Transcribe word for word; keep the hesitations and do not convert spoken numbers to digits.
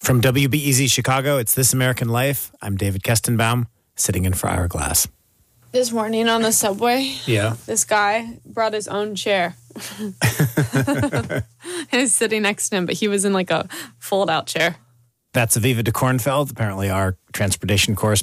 From W B E Z Chicago, it's This American Life. I'm David Kestenbaum, sitting in for Ira Glass. This morning on the subway, yeah, this guy brought his own chair. He was sitting next to him, but he was in like a fold-out chair. That's Aviva de Kornfeld, apparently our transportation correspondent.